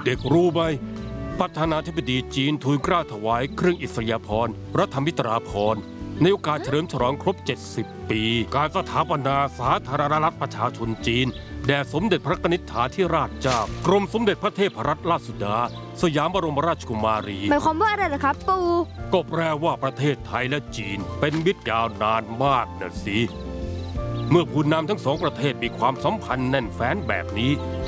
เด็กๆรู้ไหมประธานาธิบดีจีนทูลเกล้าถวายเครื่องอิสริยาภรณ์รัฐมิตราภรณ์ในโอกาสเฉลิมฉลองครบ 70 ปี การสถาปนาสาธารณรัฐประชาชนจีนแด่สมเด็จพระนิธิฐาธิราชเจ้ากรมสมเด็จพระเทพรัตนราชสุดาสยามบรมราชกุมารีหมายความว่าอะไรล่ะครับปู่ก็แปลว่าประเทศไทยและจีนเป็นมิตรยาวนานมากนะสิเมื่อผู้นำทั้งสองประเทศมีความสัมพันธ์แน่นแฟ้นแบบนี้